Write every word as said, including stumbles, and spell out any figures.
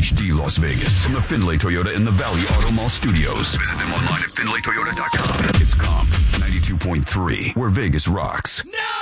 H D Las Vegas from the Findlay Toyota in the Valley Auto Mall Studios. Visit them online at Findlay Toyota dot com. It's Comp ninety-two point three, where Vegas rocks. No!